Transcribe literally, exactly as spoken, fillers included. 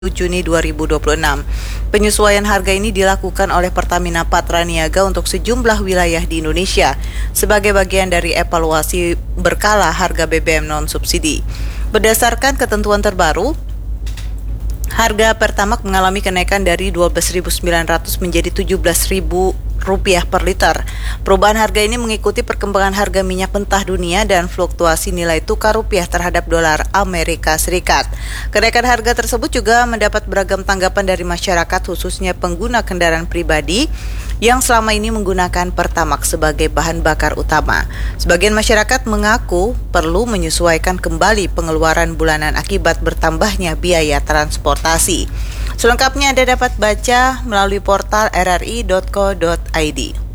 Juni dua ribu dua puluh enam. Penyesuaian harga ini dilakukan oleh Pertamina Patraniaga untuk sejumlah wilayah di Indonesia sebagai bagian dari evaluasi berkala harga B B M non-subsidi. Berdasarkan ketentuan terbaru, harga Pertamax mengalami kenaikan dari dua belas ribu sembilan ratus menjadi tujuh belas ribu rupiah per liter. Perubahan harga ini mengikuti perkembangan harga minyak mentah dunia dan fluktuasi nilai tukar rupiah terhadap dolar Amerika Serikat. Kenaikan harga tersebut juga mendapat beragam tanggapan dari masyarakat, khususnya pengguna kendaraan pribadi yang selama ini menggunakan Pertamax sebagai bahan bakar utama. Sebagian masyarakat mengaku perlu menyesuaikan kembali pengeluaran bulanan akibat bertambahnya biaya transportasi. Selengkapnya Anda dapat baca melalui portal r r i dot co dot i d.